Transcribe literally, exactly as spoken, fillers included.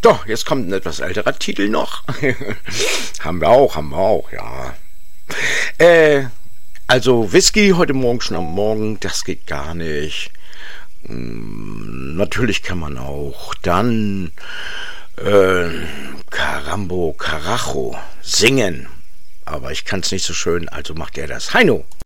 Doch, jetzt kommt ein etwas älterer Titel noch. Haben wir auch, haben wir auch, ja. Äh, also Whisky heute Morgen schon am Morgen, das geht gar nicht. Hm, natürlich kann man auch dann äh, Carambo, Carajo singen. Aber ich kann es nicht so schön, also macht er das. Heino!